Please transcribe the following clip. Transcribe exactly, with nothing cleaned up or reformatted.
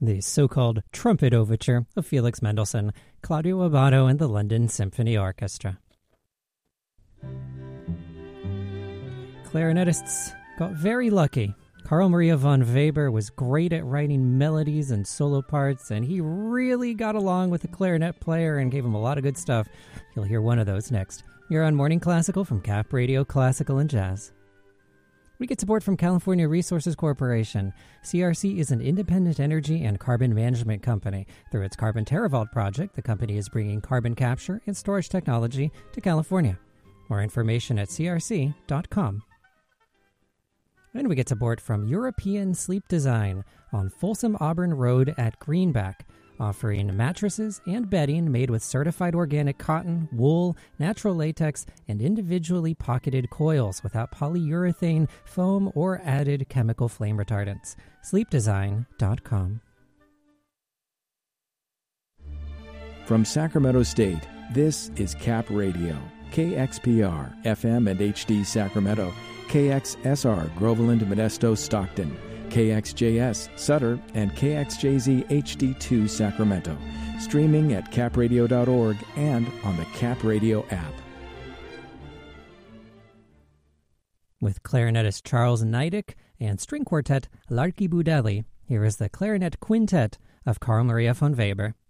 the so-called trumpet overture of Felix Mendelssohn, Claudio Abbado and the London Symphony Orchestra. Clarinetists got very lucky. Carl Maria von Weber was great at writing melodies and solo parts, and he really got along with the clarinet player and gave him a lot of good stuff. You'll hear one of those next. You're on Morning Classical from Cap Radio Classical and Jazz. We get support from California Resources Corporation. C R C is an independent energy and carbon management company. Through its Carbon TerraVault project, the company is bringing carbon capture and storage technology to California. More information at c r c dot com. And we get support from European Sleep Design on Folsom Auburn Road at Greenback, offering mattresses and bedding made with certified organic cotton, wool, natural latex, and individually pocketed coils without polyurethane, foam, or added chemical flame retardants. sleep design dot com. From Sacramento State, this is Cap Radio, K X P R, F M and H D Sacramento, K X S R, Groveland, Modesto, Stockton, K X J S, Sutter, and K X J Z H D two, Sacramento. Streaming at cap radio dot org and on the Cap Radio app. With clarinetist Charles Neidick and string quartet Larky Budelli, here is the Clarinet Quintet of Carl Maria von Weber.